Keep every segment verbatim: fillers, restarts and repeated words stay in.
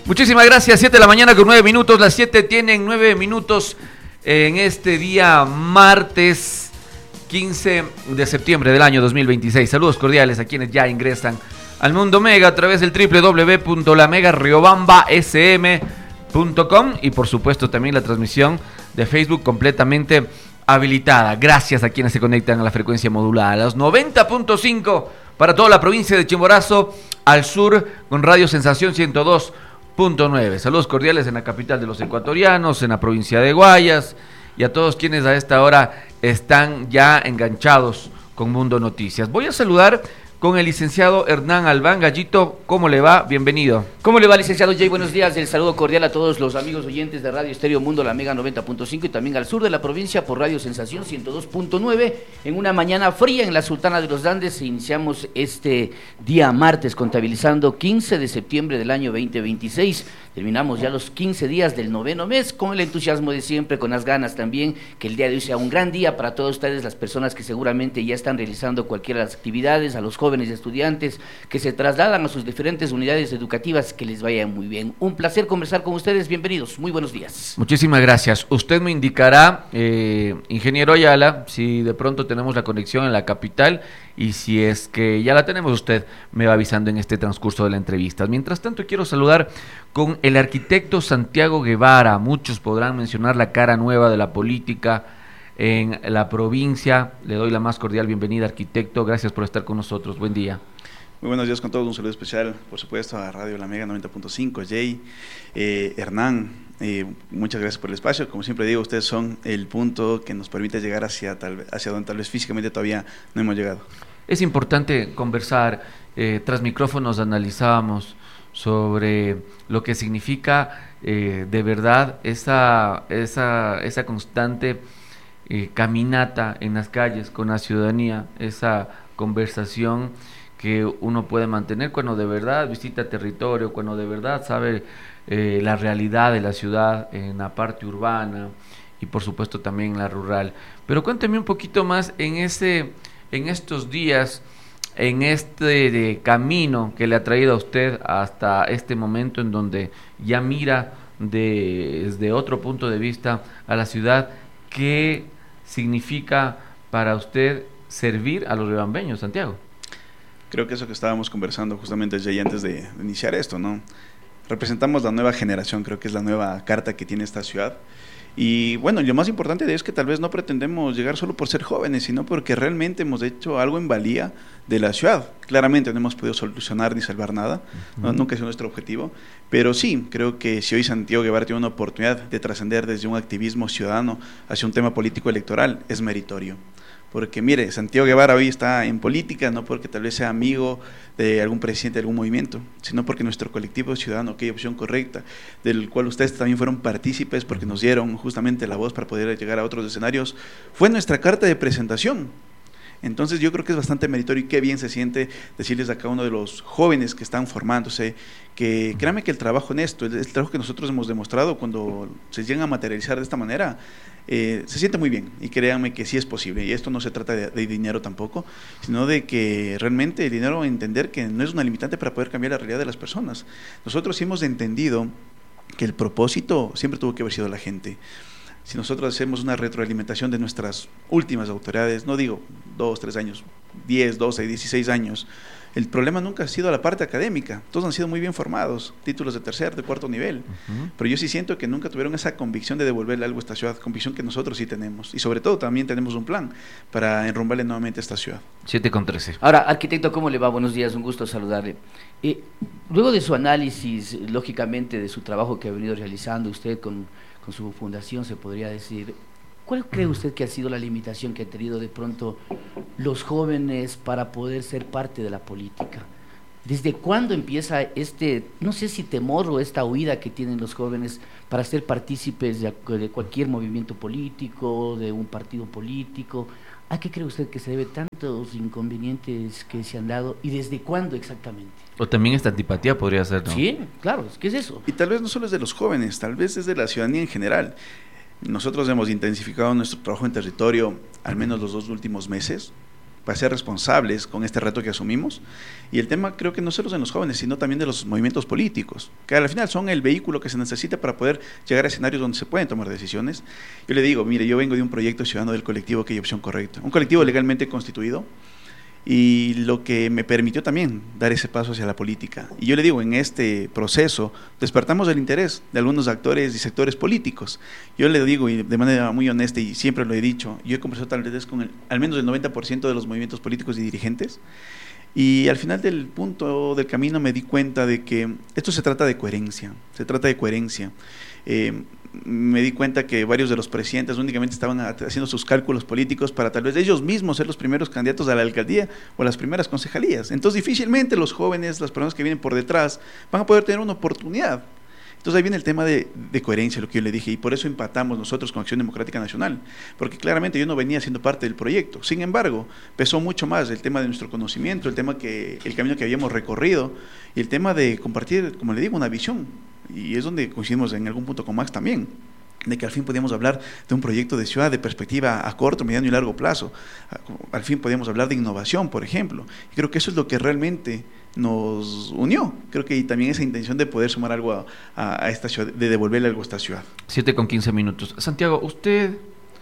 Muchísimas gracias, siete de la mañana con nueve minutos, las siete tienen nueve minutos en este día martes quince de septiembre del año dos mil veintiséis. Saludos cordiales a quienes ya ingresan al Mundo Mega a través del doble u doble u doble u punto la mega riobamba s m punto com y por supuesto también la transmisión de Facebook completamente habilitada. Gracias a quienes se conectan a la frecuencia modulada, a los noventa punto cinco para toda la provincia de Chimborazo, al sur con Radio Sensación ciento dos punto nueve. Saludos cordiales en la capital de los ecuatorianos, en la provincia de Guayas y a todos quienes a esta hora están ya enganchados con Mundo Noticias. Voy a saludar con el licenciado Hernán Albán. Gallito, ¿cómo le va? Bienvenido. ¿Cómo le va, licenciado Jay? Buenos días. El saludo cordial a todos los amigos oyentes de Radio Estéreo Mundo, la Mega noventa punto cinco y también al sur de la provincia por Radio Sensación ciento dos punto nueve. En una mañana fría en la Sultana de los Andes iniciamos este día martes contabilizando quince de septiembre del año veinte veintiséis. Terminamos ya los quince días del noveno mes con el entusiasmo de siempre, con las ganas también que el día de hoy sea un gran día para todos ustedes, las personas que seguramente ya están realizando cualquiera de las actividades, a los jóvenes y estudiantes que se trasladan a sus diferentes unidades educativas, que les vaya muy bien. Un placer conversar con ustedes, bienvenidos, muy buenos días. Muchísimas gracias. Usted me indicará, eh, ingeniero Ayala, si de pronto tenemos la conexión en la capital y si es que ya la tenemos, usted me va avisando en este transcurso de la entrevista. Mientras tanto, quiero saludar con el arquitecto Santiago Guevara. Muchos podrán mencionar la cara nueva de la política en la provincia. Le doy la más cordial bienvenida, arquitecto. Gracias por estar con nosotros. Buen día. Muy buenos días con todos. Un saludo especial, por supuesto, a Radio La Mega noventa punto cinco, Jay, eh, Hernán. Eh, muchas gracias por el espacio. Como siempre digo, ustedes son el punto que nos permite llegar hacia, tal, hacia donde tal vez físicamente todavía no hemos llegado. Es importante conversar. Eh, tras micrófonos analizábamos sobre lo que significa eh, de verdad esa, esa, esa constante eh, caminata en las calles con la ciudadanía, esa conversación que uno puede mantener cuando de verdad visita territorio, cuando de verdad sabe eh, la realidad de la ciudad en la parte urbana y por supuesto también en la rural. Pero cuénteme un poquito más en, ese, en estos días, en este de camino que le ha traído a usted hasta este momento en donde ya mira de, desde otro punto de vista a la ciudad. ¿Qué significa para usted servir a los riobambeños, Santiago? Creo que eso que estábamos conversando justamente ya antes de, de iniciar esto, ¿no? Representamos la nueva generación, creo que es la nueva carta que tiene esta ciudad. Y bueno, lo más importante de ello es que tal vez no pretendemos llegar solo por ser jóvenes, sino porque realmente hemos hecho algo en valía de la ciudad. Claramente no hemos podido solucionar ni salvar nada, ¿no? Nunca ha sido nuestro objetivo, pero sí, creo que si hoy Santiago Guevara tiene una oportunidad de trascender desde un activismo ciudadano hacia un tema político electoral, es meritorio. Porque mire, Santiago Guevara hoy está en política, no porque tal vez sea amigo de algún presidente de algún movimiento, sino porque nuestro colectivo ciudadano, aquella opción correcta, del cual ustedes también fueron partícipes porque nos dieron justamente la voz para poder llegar a otros escenarios, fue nuestra carta de presentación. Entonces yo creo que es bastante meritorio y qué bien se siente decirles a cada uno de los jóvenes que están formándose, que créanme que el trabajo en esto, el, el trabajo que nosotros hemos demostrado cuando se llegan a materializar de esta manera, eh, se siente muy bien y créanme que sí es posible. Y esto no se trata de, de dinero tampoco, sino de que realmente el dinero, entender que no es una limitante para poder cambiar la realidad de las personas. Nosotros hemos entendido que el propósito siempre tuvo que haber sido la gente. Si nosotros hacemos una retroalimentación de nuestras últimas autoridades, no digo dos, tres años, diez, doce, dieciséis años, el problema nunca ha sido la parte académica. Todos han sido muy bien formados, títulos de tercer, de cuarto nivel, uh-huh. Pero yo sí siento que nunca tuvieron esa convicción de devolverle algo a esta ciudad, convicción que nosotros sí tenemos, y sobre todo también tenemos un plan para enrumbarle nuevamente a esta ciudad. siete con trece. Ahora, arquitecto, ¿cómo le va? Buenos días, un gusto saludarle. Eh, luego de su análisis, lógicamente, de su trabajo que ha venido realizando usted con... con su fundación, se podría decir, ¿cuál cree usted que ha sido la limitación que han tenido de pronto los jóvenes para poder ser parte de la política? ¿Desde cuándo empieza este, no sé si temor o esta huida que tienen los jóvenes para ser partícipes de, de cualquier movimiento político, de un partido político? ¿A qué cree usted que se debe tantos inconvenientes que se han dado y desde cuándo exactamente? O también esta antipatía podría ser, ¿no? Sí, claro, ¿qué es eso? Y tal vez no solo es de los jóvenes, tal vez es de la ciudadanía en general. Nosotros hemos intensificado nuestro trabajo en territorio al menos los dos últimos meses. para ser responsables con este reto que asumimos. Y el tema creo que no solo en los jóvenes, sino también de los movimientos políticos, que al final son el vehículo que se necesita para poder llegar a escenarios donde se pueden tomar decisiones. Yo le digo, mire, yo vengo de un proyecto ciudadano del colectivo Que hay Opción Correcta, un colectivo legalmente constituido, y lo que me permitió también dar ese paso hacia la política. Y yo le digo, en este proceso despertamos el interés de algunos actores y sectores políticos. Yo le digo, y de manera muy honesta, y siempre lo he dicho, yo he conversado tal vez con el, al menos el noventa por ciento de los movimientos políticos y dirigentes, y al final del punto del camino me di cuenta de que esto se trata de coherencia, se trata de coherencia. Eh, me di cuenta que varios de los presidentes únicamente estaban haciendo sus cálculos políticos para tal vez ellos mismos ser los primeros candidatos a la alcaldía o a las primeras concejalías. Entonces difícilmente los jóvenes, las personas que vienen por detrás, van a poder tener una oportunidad. Entonces ahí viene el tema de, de coherencia, lo que yo le dije, y por eso empatamos nosotros con Acción Democrática Nacional, porque claramente yo no venía siendo parte del proyecto. Sin embargo, pesó mucho más el tema de nuestro conocimiento, el tema que el camino que habíamos recorrido, y el tema de compartir, como le digo, una visión. Y es donde coincidimos en algún punto con Max también, de que al fin podíamos hablar de un proyecto de ciudad de perspectiva a corto, mediano y largo plazo. Al fin podíamos hablar de innovación, por ejemplo. Y creo que eso es lo que realmente nos unió. Creo que también esa intención de poder sumar algo a, a, a esta ciudad, de devolverle algo a esta ciudad. siete con quince minutos. Santiago, ¿usted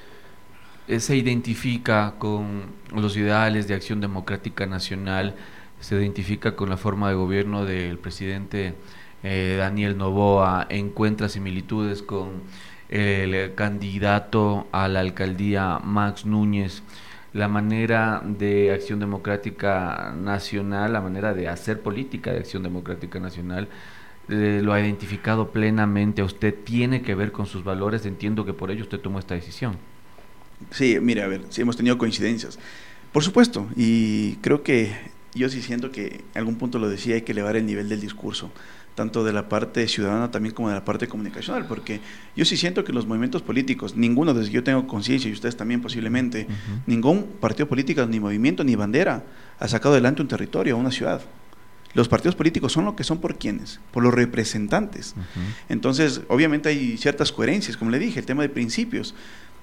eh, se identifica con los ideales de Acción Democrática Nacional? ¿Se identifica con la forma de gobierno del presidente eh, Daniel Noboa? ¿Encuentra similitudes con el candidato a la alcaldía Max Núñez? La manera de Acción Democrática Nacional, la manera de hacer política de Acción Democrática Nacional, eh, lo ha identificado plenamente a usted, tiene que ver con sus valores, entiendo que por ello usted tomó esta decisión. Sí, mire, a ver, sí hemos tenido coincidencias, por supuesto, y creo que yo sí siento que en algún punto lo decía, hay que elevar el nivel del discurso, tanto de la parte ciudadana también como de la parte comunicacional, porque yo sí siento que los movimientos políticos, ninguno, desde que yo tengo conciencia, y ustedes también posiblemente, uh-huh. ningún partido político, ni movimiento, ni bandera ha sacado adelante un territorio, una ciudad. Los partidos políticos son lo que son por quienes, por los representantes. Uh-huh. Entonces, obviamente hay ciertas coherencias, como le dije, el tema de principios.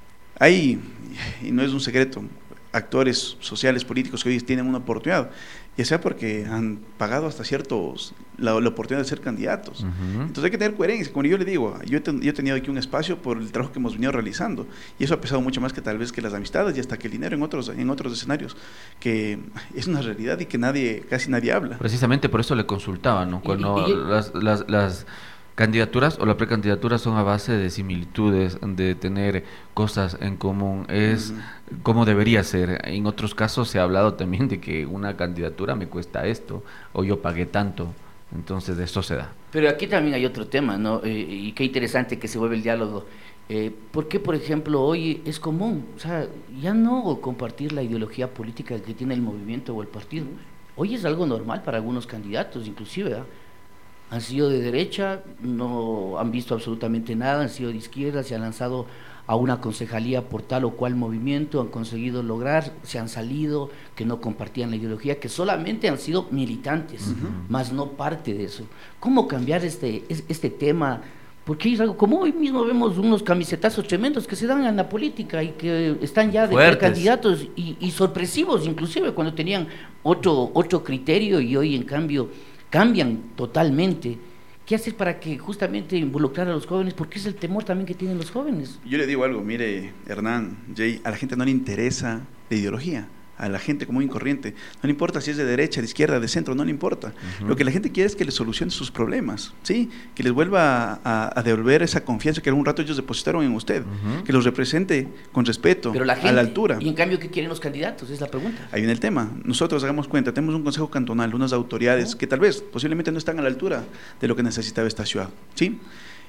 Hay, y no es un secreto, actores sociales, políticos que hoy tienen una oportunidad, ya sea porque han pagado hasta ciertos la, la oportunidad de ser candidatos. Uh-huh. Entonces hay que tener coherencia. Como yo le digo, yo he, ten, yo he tenido aquí un espacio por el trabajo que hemos venido realizando, y eso ha pesado mucho más que tal vez que las amistades y hasta que el dinero en otros, en otros escenarios, que es una realidad y que nadie, casi nadie habla. Precisamente por eso le consultaba, ¿no? Cuando y, y, las, las, las candidaturas o la precandidatura son a base de similitudes, de tener cosas en común, es uh-huh. como debería ser. En otros casos se ha hablado también de que una candidatura me cuesta esto, o yo pagué tanto, entonces de eso se da. Pero aquí también hay otro tema, ¿no? Eh, y qué interesante que se vuelve el diálogo. Eh, ¿Por qué, por ejemplo, hoy es común, o sea, ya no compartir la ideología política que tiene el movimiento o el partido? Hoy es algo normal para algunos candidatos, inclusive, ¿verdad? Han sido de derecha, no han visto absolutamente nada, han sido de izquierda, se han lanzado a una concejalía por tal o cual movimiento, han conseguido lograr, se han salido, que no compartían la ideología, que solamente han sido militantes, uh-huh. más no parte de eso. ¿Cómo cambiar este, este tema? Porque es algo, como hoy mismo vemos unos camisetazos tremendos que se dan en la política y que están ya de candidatos y, y sorpresivos, inclusive cuando tenían otro, otro criterio y hoy en cambio cambian totalmente. ¿Qué hacer para que justamente involucrar a los jóvenes? Porque es el temor también que tienen los jóvenes. Yo le digo algo, mire, Hernán, Jay, a la gente no le interesa la ideología, a la gente común y corriente, no le importa si es de derecha, de izquierda, de centro, no le importa. Uh-huh. Lo que la gente quiere es que les solucione sus problemas, ¿sí? Que les vuelva a, a, a devolver esa confianza que algún rato ellos depositaron en usted, uh-huh. que los represente con respeto, pero la gente, a la altura. Y en cambio, ¿qué quieren los candidatos? Es la pregunta. Ahí viene el tema. Nosotros, hagamos cuenta, tenemos un consejo cantonal, unas autoridades uh-huh. que tal vez, posiblemente no están a la altura de lo que necesitaba esta ciudad, ¿sí?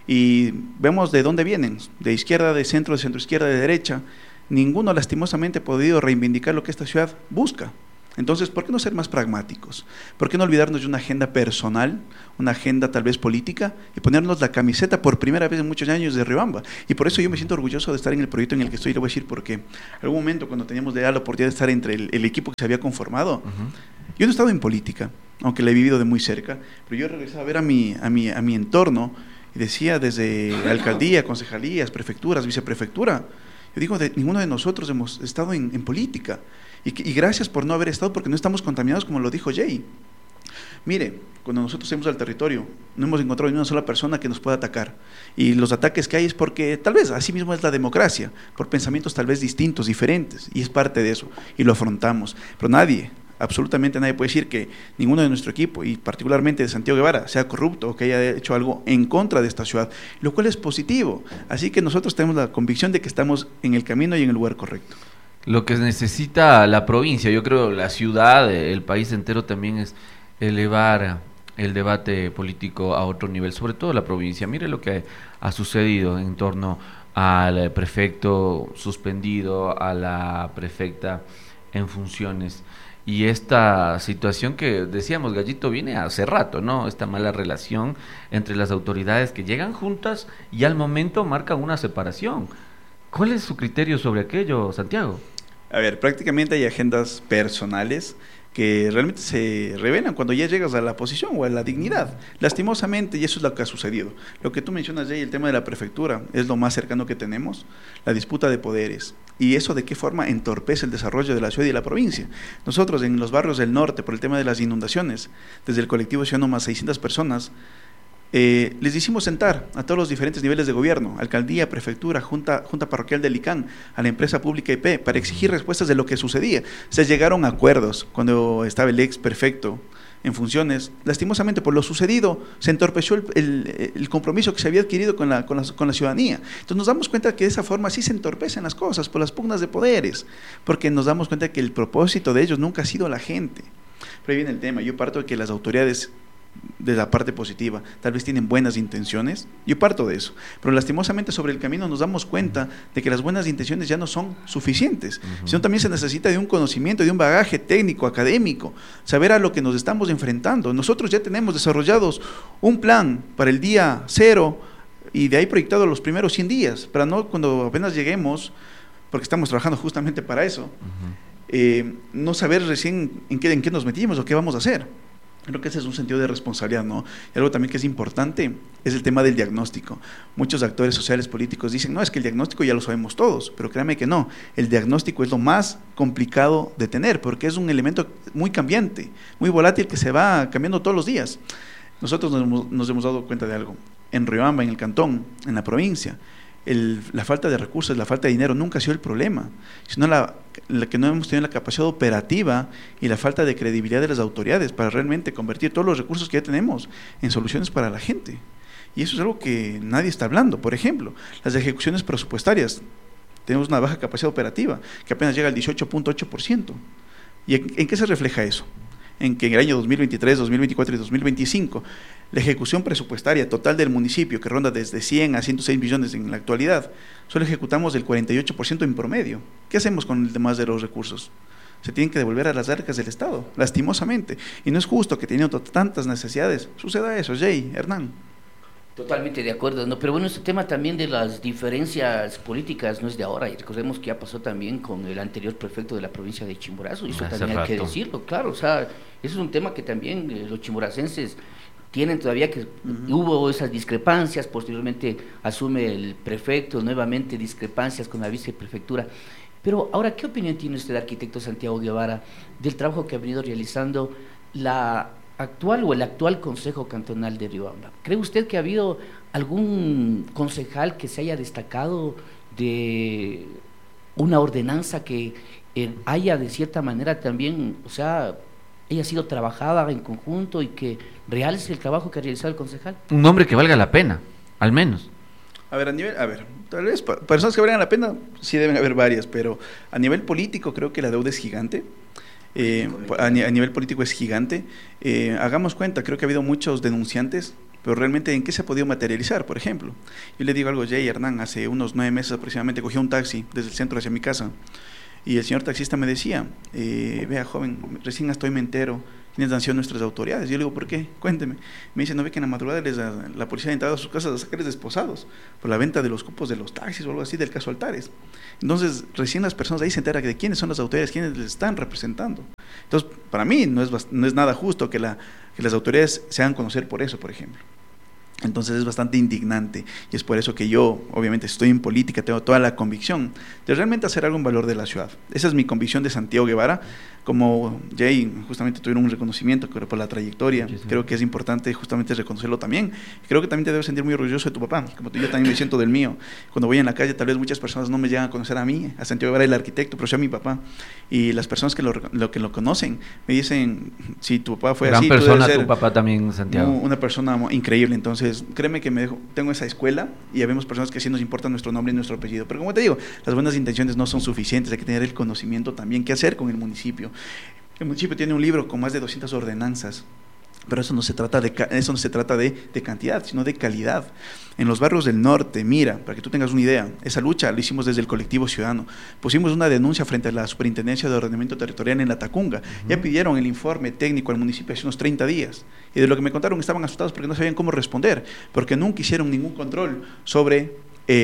Y vemos de dónde vienen, de izquierda, de centro, de centro izquierda, de derecha. Ninguno lastimosamente ha podido reivindicar lo que esta ciudad busca. Entonces, ¿por qué no ser más pragmáticos? ¿Por qué no olvidarnos de una agenda personal, una agenda tal vez política, y ponernos la camiseta por primera vez en muchos años de Riobamba? Y por eso yo me siento orgulloso de estar en el proyecto en el que estoy, y le voy a decir por qué. En algún momento, cuando teníamos la oportunidad de estar entre el, el equipo que se había conformado, uh-huh. yo no he estado en política, aunque la he vivido de muy cerca, pero yo regresaba a ver a mi, a mi, a mi entorno, y decía desde alcaldía, concejalías, prefecturas, viceprefectura. Yo digo, de, ninguno de nosotros hemos estado en, en política. Y, y gracias por no haber estado, porque no estamos contaminados, como lo dijo Jay. Mire, cuando nosotros salimos al territorio, no hemos encontrado ni una sola persona que nos pueda atacar. Y los ataques que hay es porque, tal vez, así mismo es la democracia, por pensamientos tal vez distintos, diferentes, y es parte de eso, y lo afrontamos. Pero nadie, absolutamente nadie puede decir que ninguno de nuestro equipo, y particularmente de Santiago Guevara, sea corrupto o que haya hecho algo en contra de esta ciudad, lo cual es positivo. Así que nosotros tenemos la convicción de que estamos en el camino y en el lugar correcto. Lo que necesita la provincia, yo creo la ciudad, el país entero también es elevar el debate político a otro nivel, sobre todo la provincia. Mire lo que ha sucedido en torno al prefecto suspendido, a la prefecta en funciones, y esta situación que decíamos, Gallito, viene hace rato, ¿no? Esta mala relación entre las autoridades que llegan juntas y al momento marcan una separación. ¿Cuál es su criterio sobre aquello, Santiago? A ver, prácticamente hay agendas personales que realmente se revelan cuando ya llegas a la posición o a la dignidad, lastimosamente, y eso es lo que ha sucedido. Lo que tú mencionas, Jay, el tema de la prefectura, es lo más cercano que tenemos, la disputa de poderes, y eso de qué forma entorpece el desarrollo de la ciudad y de la provincia. Nosotros en los barrios del norte, por el tema de las inundaciones, desde el colectivo Ciudadano Más seiscientas personas, Eh, les hicimos sentar a todos los diferentes niveles de gobierno, alcaldía, prefectura, junta, junta parroquial del I C A N, a la empresa pública I P, para exigir respuestas de lo que sucedía. Se llegaron a acuerdos cuando estaba el ex prefecto en funciones. Lastimosamente, por lo sucedido, se entorpeció el, el, el compromiso que se había adquirido con la, con, la, con la ciudadanía. Entonces nos damos cuenta que de esa forma sí se entorpecen las cosas, por las pugnas de poderes, porque nos damos cuenta que el propósito de ellos nunca ha sido la gente. Pero ahí viene el tema, yo parto de que las autoridades, de la parte positiva, tal vez tienen buenas intenciones, yo parto de eso, pero lastimosamente sobre el camino nos damos cuenta de que las buenas intenciones ya no son suficientes, uh-huh. sino también se necesita de un conocimiento, de un bagaje técnico, académico, saber a lo que nos estamos enfrentando. Nosotros ya tenemos desarrollados un plan para el día cero y de ahí proyectado los primeros cien días, para no cuando apenas lleguemos, porque estamos trabajando justamente para eso, uh-huh. eh, no saber recién en qué, en qué nos metimos o qué vamos a hacer. Creo que ese es un sentido de responsabilidad, ¿no? Y algo también que es importante es el tema del diagnóstico. Muchos actores sociales políticos dicen, no, es que el diagnóstico ya lo sabemos todos, pero créanme que no. El diagnóstico es lo más complicado de tener, porque es un elemento muy cambiante, muy volátil, que se va cambiando todos los días. Nosotros nos hemos, nos hemos dado cuenta de algo. En Riobamba, en el cantón, en la provincia, El, la falta de recursos, la falta de dinero nunca ha sido el problema, sino la, la que no hemos tenido la capacidad operativa y la falta de credibilidad de las autoridades para realmente convertir todos los recursos que ya tenemos en soluciones para la gente. Y eso es algo que nadie está hablando. Por ejemplo, las ejecuciones presupuestarias, tenemos una baja capacidad operativa que apenas llega al dieciocho punto ocho por ciento. ¿Y en, en qué se refleja eso? En que en el año dos mil veintitrés, dos mil veinticuatro y dos mil veinticinco la ejecución presupuestaria total del municipio, que ronda desde cien a ciento seis millones en la actualidad, solo ejecutamos el cuarenta y ocho por ciento en promedio. ¿Qué hacemos con el demás de los recursos? Se tienen que devolver a las arcas del Estado, lastimosamente, y no es justo que teniendo tantas necesidades suceda eso. Jay, Hernán. Totalmente de acuerdo, ¿no? Pero bueno, este tema también de las diferencias políticas no es de ahora, y recordemos que ya pasó también con el anterior prefecto de la provincia de Chimborazo, y eso Hace también rato. hay que decirlo, claro, o sea, eso es un tema que también eh, los chimboracenses tienen todavía, que uh-huh. hubo esas discrepancias, posteriormente asume el prefecto, nuevamente discrepancias con la viceprefectura. Pero ahora, ¿qué opinión tiene usted, arquitecto Santiago Guevara, del trabajo que ha venido realizando la actual o el actual Consejo Cantonal de Riobamba? ¿Cree usted que ha habido algún concejal que se haya destacado de una ordenanza que eh, haya de cierta manera también, o sea, haya sido trabajada en conjunto y que realice el trabajo que ha realizado el concejal? Un nombre que valga la pena, al menos. A ver, a nivel, a ver, tal vez pa- personas que valgan la pena, sí deben haber varias, pero a nivel político creo que la deuda es gigante. Eh, a, ni- a nivel político es gigante. Eh, hagamos cuenta, creo que ha habido muchos denunciantes, pero realmente ¿en qué se ha podido materializar? Por ejemplo, yo le digo algo a Jay Hernán, hace unos nueve meses aproximadamente cogí un taxi desde el centro hacia mi casa, y el señor taxista me decía, eh, vea joven, recién estoy me entero quiénes han sido nuestras autoridades. Yo le digo, ¿por qué? Cuénteme. Me dice, ¿no ve que en la madrugada les da, la policía ha entrado a sus casas a sacarles desposados por la venta de los cupos de los taxis o algo así, del caso Altares? Entonces, recién las personas ahí se enteran de quiénes son las autoridades, quiénes les están representando. Entonces, para mí no es, no es nada justo que, la, que las autoridades se hagan conocer por eso, por ejemplo. Entonces es bastante indignante y es por eso que yo, obviamente, estoy en política, tengo toda la convicción de realmente hacer algo en valor de la ciudad. Esa es mi convicción de Santiago Guevara. Como Jay, justamente tuvieron un reconocimiento por la trayectoria, sí, sí. Creo que es importante justamente reconocerlo también. Creo que también te debes sentir muy orgulloso de tu papá, como yo también me siento del mío. Cuando voy en la calle, tal vez muchas personas no me llegan a conocer a mí, a Santiago Guevara, el arquitecto, pero sí a mi papá. Y las personas que lo, lo, que lo conocen me dicen, si tu papá fue Gran así, persona, tú debes ser tu papá también, Santiago. Una persona increíble. Entonces, créeme que me dejo, tengo esa escuela y habemos personas que sí nos importa nuestro nombre y nuestro apellido. Pero como te digo, las buenas intenciones no son suficientes, hay que tener el conocimiento también, qué hacer con el municipio. El municipio tiene un libro con más de doscientas ordenanzas, pero eso no se trata de, eso no se trata de, de cantidad, sino de calidad. En los barrios del norte, mira, para que tú tengas una idea, esa lucha la hicimos desde el colectivo ciudadano. Pusimos una denuncia frente a la Superintendencia de Ordenamiento Territorial en La Tacunga. Uh-huh. Ya pidieron el informe técnico al municipio hace unos treinta días. Y de lo que me contaron estaban asustados porque no sabían cómo responder, porque nunca hicieron ningún control sobre,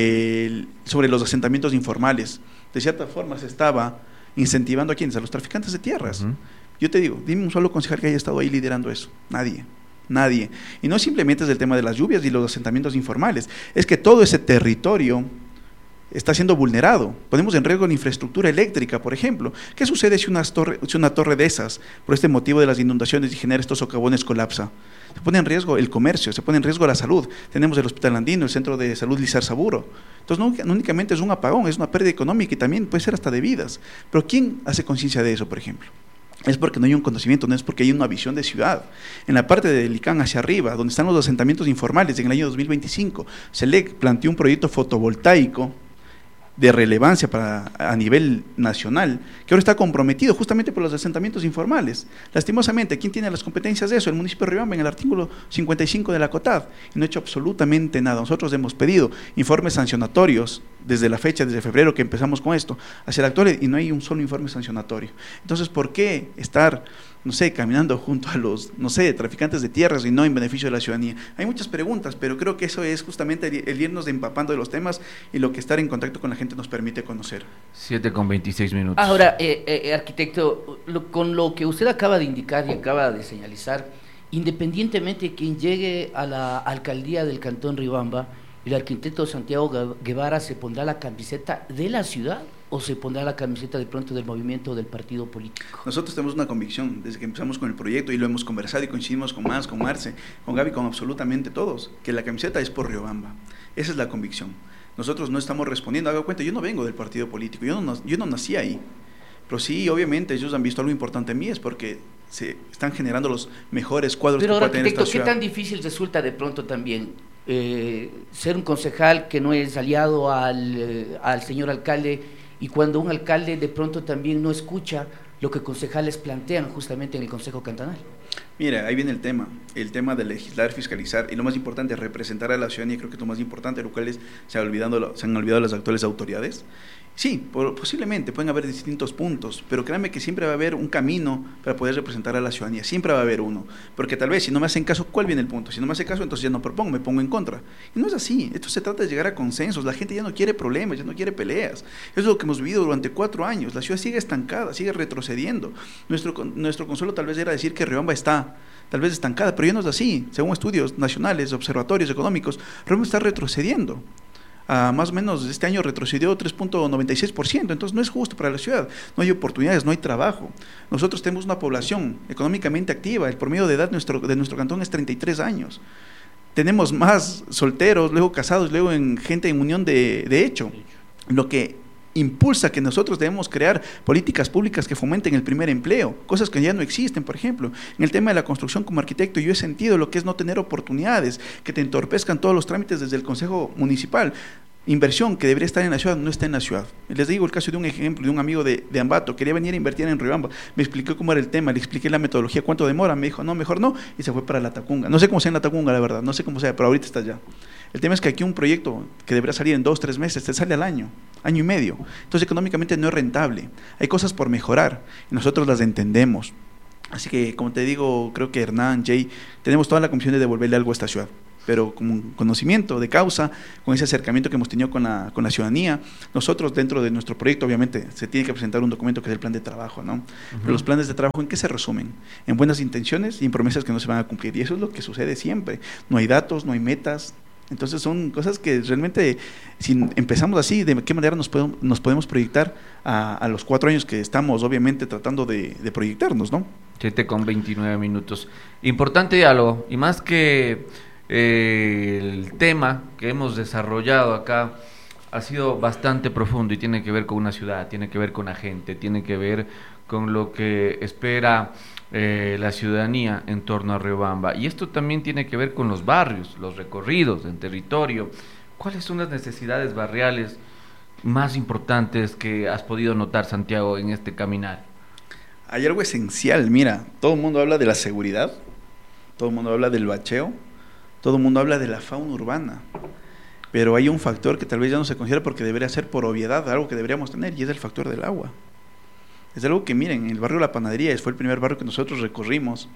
el, sobre los asentamientos informales. De cierta forma se estaba incentivando a quienes, a los traficantes de tierras. Uh-huh. Yo te digo, dime un solo concejal que haya estado ahí liderando eso. Nadie, nadie. Y no simplemente es el tema de las lluvias y los asentamientos informales, es que todo ese territorio está siendo vulnerado. Ponemos en riesgo la infraestructura eléctrica, por ejemplo. ¿Qué sucede si una torre, si una torre de esas, por este motivo de las inundaciones y genera estos socavones, colapsa? Se pone en riesgo el comercio, se pone en riesgo la salud. Tenemos el Hospital Andino, el Centro de Salud Lizarzaburo. Entonces, no, no únicamente es un apagón, es una pérdida económica y también puede ser hasta de vidas. Pero ¿quién hace conciencia de eso, por ejemplo? Es porque no hay un conocimiento, no es porque hay una visión de ciudad. En la parte de Licán hacia arriba, donde están los asentamientos informales, en el año dos mil veinticinco, se le planteó un proyecto fotovoltaico de relevancia para, a nivel nacional, que ahora está comprometido justamente por los asentamientos informales. Lastimosamente, ¿quién tiene las competencias de eso? El municipio de Riobamba, en el artículo cincuenta y cinco de la COTAD, y no ha hecho absolutamente nada. Nosotros hemos pedido informes sancionatorios desde la fecha, desde febrero que empezamos con esto, hacia el actual, y no hay un solo informe sancionatorio. Entonces, ¿por qué estar, no sé, caminando junto a los, no sé, traficantes de tierras y no en beneficio de la ciudadanía? Hay muchas preguntas, pero creo que eso es justamente el, el irnos empapando de los temas y lo que estar en contacto con la gente nos permite conocer. siete con veintiséis minutos. Ahora, eh, eh, arquitecto, lo, con lo que usted acaba de indicar y acaba de señalizar, independientemente de quien llegue a la alcaldía del Cantón Riobamba, ¿el arquitecto Santiago Guevara se pondrá la camiseta de la ciudad o se pondrá la camiseta de pronto del movimiento del partido político? Nosotros tenemos una convicción desde que empezamos con el proyecto y lo hemos conversado y coincidimos con Más, con Marce, con Gaby, con absolutamente todos, que la camiseta es por Riobamba. Esa es la convicción. Nosotros no estamos respondiendo, haga cuenta, yo no vengo del partido político, yo no, yo no nací ahí, pero sí, obviamente, ellos han visto algo importante en mí, es porque se están generando los mejores cuadros pero que puede tener esta ciudad. Pero, arquitecto, ¿qué tan difícil resulta de pronto también eh, ser un concejal que no es aliado al, eh, al señor alcalde, y cuando un alcalde de pronto también no escucha lo que concejales plantean justamente en el Consejo Cantonal? Mira, ahí viene el tema, el tema de legislar, fiscalizar, y lo más importante, representar a la ciudadanía. Creo que lo más importante, lo cual es, se, ha olvidado, se han olvidado las actuales autoridades. Sí, por, posiblemente pueden haber distintos puntos, pero créanme que siempre va a haber un camino para poder representar a la ciudadanía, siempre va a haber uno, porque tal vez si no me hacen caso, ¿cuál viene el punto? Si no me hace caso, entonces ya no propongo, me pongo en contra. Y no es así, esto se trata de llegar a consensos, la gente ya no quiere problemas, ya no quiere peleas. Eso es lo que hemos vivido durante cuatro años, la ciudad sigue estancada, sigue retrocediendo. Nuestro, nuestro consuelo tal vez era decir que Riobamba está tal vez estancada, pero ya no es así. Según estudios nacionales, observatorios económicos, Riobamba está retrocediendo. Uh, más o menos este año retrocedió tres punto noventa y seis por ciento, entonces no es justo para la ciudad, no hay oportunidades, no hay trabajo. Nosotros tenemos una población económicamente activa, el promedio de edad nuestro, de nuestro cantón es treinta y tres años. Tenemos más solteros, luego casados, luego en gente en unión de, de hecho, lo que impulsa que nosotros debemos crear políticas públicas que fomenten el primer empleo, cosas que ya no existen. Por ejemplo, en el tema de la construcción, como arquitecto, yo he sentido lo que es no tener oportunidades, que te entorpezcan todos los trámites desde el Consejo Municipal. Inversión que debería estar en la ciudad no está en la ciudad. Les digo el caso de un ejemplo de un amigo de, de Ambato, quería venir a invertir en Riobamba, me explicó cómo era el tema, le expliqué la metodología, cuánto demora, me dijo no, mejor no, y se fue para La Tacunga. No sé cómo sea en La Tacunga, la verdad, no sé cómo sea, pero ahorita está allá. El tema es que aquí un proyecto que debería salir en dos, tres meses, te sale al año, año y medio. Entonces económicamente no es rentable. Hay cosas por mejorar y nosotros las entendemos. Así que, como te digo, creo que Hernán, Jay, tenemos toda la convicción de devolverle algo a esta ciudad. pero con conocimiento de causa, con ese acercamiento que hemos tenido con la, con la ciudadanía. Nosotros dentro de nuestro proyecto obviamente se tiene que presentar un documento que es el plan de trabajo, ¿no? Uh-huh. Pero los planes de trabajo, ¿en qué se resumen? En buenas intenciones y en promesas que no se van a cumplir, y eso es lo que sucede siempre. No hay datos, no hay metas. Entonces son cosas que realmente, si empezamos así, ¿de qué manera nos podemos, nos podemos proyectar a, a los cuatro años que estamos obviamente tratando de, de proyectarnos, ¿no? siete con veintinueve minutos. Importante diálogo, y más que eh, el tema que hemos desarrollado acá ha sido bastante profundo y tiene que ver con una ciudad, tiene que ver con la gente, tiene que ver con lo que espera Eh, la ciudadanía en torno a Riobamba, y esto también tiene que ver con los barrios, los recorridos en territorio. ¿Cuáles son las necesidades barriales más importantes que has podido notar, Santiago, en este caminar? Hay algo esencial, mira, todo el mundo habla de la seguridad, todo el mundo habla del bacheo, todo el mundo habla de la fauna urbana, pero hay un factor que tal vez ya no se considera porque debería ser por obviedad algo que deberíamos tener, y es el factor del agua. Es algo que, miren, en el barrio La Panadería, fue el primer barrio que nosotros recorrimos,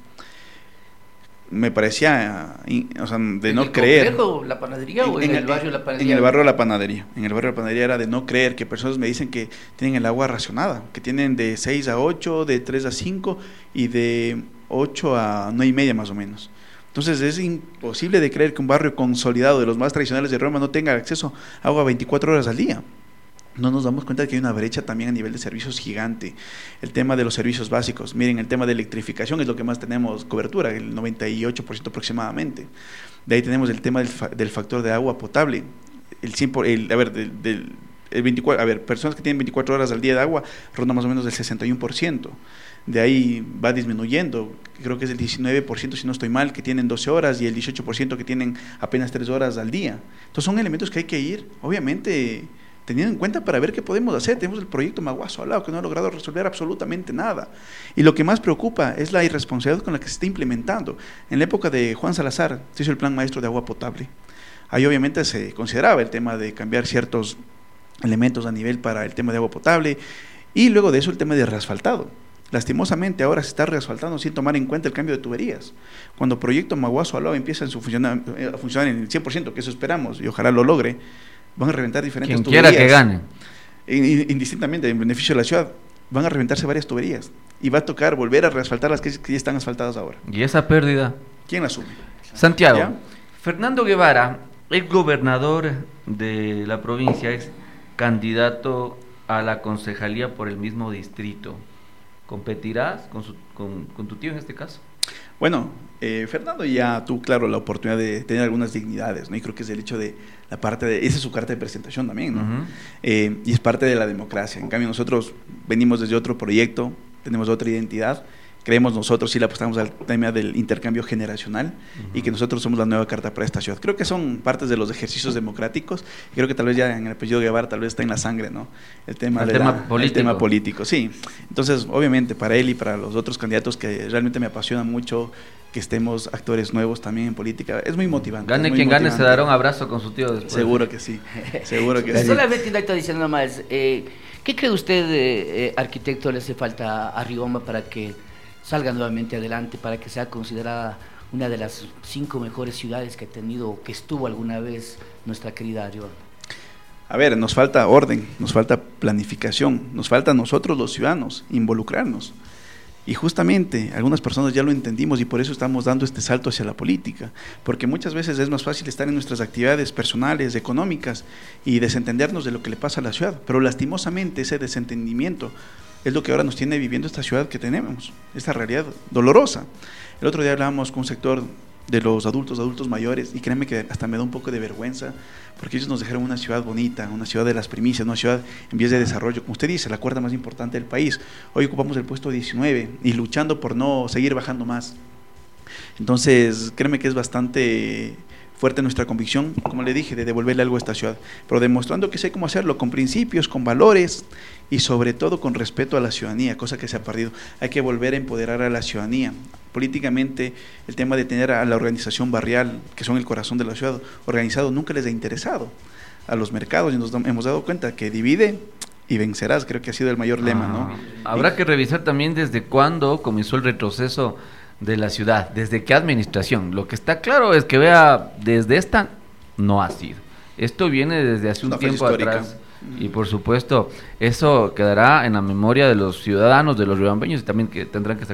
me parecía, o sea, de no creer. ¿En el complejo La Panadería o en, en el barrio La Panadería? En el barrio La Panadería. En el barrio La Panadería era de no creer, que personas me dicen que tienen el agua racionada, que tienen de seis a ocho, de tres a cinco y de ocho a nueve y media más o menos. Entonces es imposible de creer que un barrio consolidado de los más tradicionales de Roma no tenga acceso a agua veinticuatro horas al día. No nos damos cuenta de que hay una brecha también a nivel de servicios gigante. El tema de los servicios básicos, miren, el tema de electrificación es lo que más tenemos cobertura, el noventa y ocho por ciento aproximadamente. De ahí tenemos el tema del, fa del factor de agua potable, el cien por ciento, el, a ver, del, del el veinticuatro, a ver, personas que tienen veinticuatro horas al día de agua ronda más o menos del sesenta y uno por ciento. De ahí va disminuyendo, creo que es el diecinueve por ciento si no estoy mal, que tienen doce horas, y el dieciocho por ciento que tienen apenas tres horas al día. Entonces son elementos que hay que ir, obviamente, teniendo en cuenta para ver qué podemos hacer. Tenemos el proyecto Maguazo al lado, que no ha logrado resolver absolutamente nada. Y lo que más preocupa es la irresponsabilidad con la que se está implementando. En la época de Juan Salazar se hizo el plan maestro de agua potable. Ahí obviamente se consideraba el tema de cambiar ciertos elementos a nivel para el tema de agua potable, y luego de eso el tema de reasfaltado. Lastimosamente ahora se está reasfaltando sin tomar en cuenta el cambio de tuberías. Cuando el proyecto Maguazo al lado empieza a funcionar, a funcionar en el cien por ciento, que eso esperamos y ojalá lo logre, van a reventar diferentes Quien tuberías. Quien quiera que gane. Indistintamente, en beneficio de la ciudad, van a reventarse varias tuberías y va a tocar volver a reasfaltar las que, que ya están asfaltadas ahora. ¿Y esa pérdida? ¿Quién la asume? Santiago, ¿Ya? Fernando Guevara, ex gobernador de la provincia, es candidato a la concejalía por el mismo distrito. ¿Competirás con, su, con, con tu tío en este caso? Bueno, eh, Fernando ya tuvo, claro, la oportunidad de tener algunas dignidades, ¿no? Y creo que es el hecho de la parte de, esa es su carta de presentación también, ¿no? Uh-huh. eh, y es parte de la democracia. En cambio, nosotros venimos desde otro proyecto, tenemos otra identidad. Creemos nosotros, sí le apostamos al tema del intercambio generacional, uh-huh, y que nosotros somos la nueva carta para esta ciudad. Creo que son partes de los ejercicios democráticos, y creo que tal vez ya en el apellido Guevara tal vez está en la sangre, ¿no? El tema, el de tema la, político. El tema político, sí. Entonces, obviamente, para él y para los otros candidatos que realmente me apasiona mucho que estemos actores nuevos también en política, es muy motivante. Gane muy quien motivante. Gane, se dará un abrazo con su tío después. Seguro que sí, seguro que sí. Solamente un acto diciendo más, eh, ¿qué cree usted, eh, eh, arquitecto, le hace falta a Riobamba para que salga nuevamente adelante, para que sea considerada una de las cinco mejores ciudades que ha tenido, que estuvo alguna vez nuestra querida Riobamba? A ver, nos falta orden, nos falta planificación, nos falta a nosotros los ciudadanos involucrarnos. Y justamente algunas personas ya lo entendimos y por eso estamos dando este salto hacia la política, porque muchas veces es más fácil estar en nuestras actividades personales, económicas, y desentendernos de lo que le pasa a la ciudad, pero lastimosamente ese desentendimiento es lo que ahora nos tiene viviendo esta ciudad que tenemos, esta realidad dolorosa. El otro día hablábamos con un sector de los adultos, adultos mayores, y créanme que hasta me da un poco de vergüenza, porque ellos nos dejaron una ciudad bonita, una ciudad de las primicias, una ciudad en vías de desarrollo, como usted dice, la cuarta más importante del país. Hoy ocupamos el puesto diecinueve y luchando por no seguir bajando más. Entonces, créanme que es bastante fuerte nuestra convicción, como le dije, de devolverle algo a esta ciudad, pero demostrando que sé cómo hacerlo, con principios, con valores y sobre todo con respeto a la ciudadanía, cosa que se ha perdido. Hay que volver a empoderar a la ciudadanía. Políticamente, el tema de tener a la organización barrial, que son el corazón de la ciudad, organizado, nunca les ha interesado a los mercados, y nos hemos dado cuenta que divide y vencerás, creo que ha sido el mayor lema, ¿no? Habrá que revisar también desde cuándo comenzó el retroceso de la ciudad, desde qué administración. Lo que está claro es que vea, desde esta no ha sido. Esto viene desde hace un tiempo atrás. Y por supuesto, eso quedará en la memoria de los ciudadanos, de los riobambeños, y también que tendrán que